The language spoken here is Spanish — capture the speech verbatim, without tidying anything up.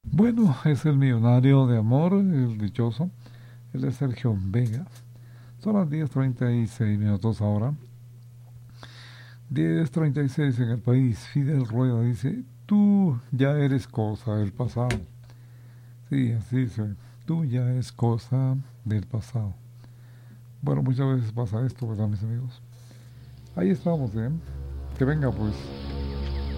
Bueno, es el millonario de amor, el dichoso. Él es Sergio Vega. Son las diez treinta y seis minutos ahora. Diez treinta y seis en el país. Fidel Rueda dice, tú ya eres cosa del pasado. Sí, así dice. Tú ya eres cosa del pasado. Bueno, muchas veces pasa esto, ¿verdad, mis amigos? Ahí estamos, ¿eh? Que venga, pues.